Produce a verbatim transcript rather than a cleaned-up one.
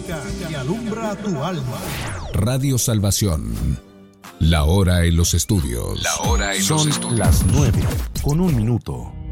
que alumbra tu alma. Radio Salvación. La hora en los estudios. La hora en Son los estudios. las nueve con un minuto.